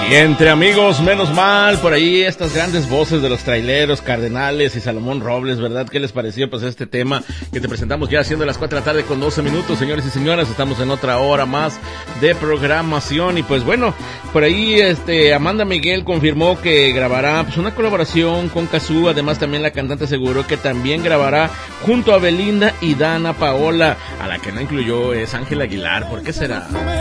Y entre amigos, menos mal, por ahí estas grandes voces de los traileros, Cardenales y Salomón Robles, ¿verdad? ¿Qué les pareció pues este tema que te presentamos ya siendo las 4 de la tarde con 12 minutos, señores y señoras? Estamos en otra hora más de programación y pues bueno, por ahí Amanda Miguel confirmó que grabará pues una colaboración con Cazzu, además también la cantante aseguró que también grabará junto a Belinda y Dana Paola, a la que no incluyó es Ángela Aguilar. ¿Por qué será?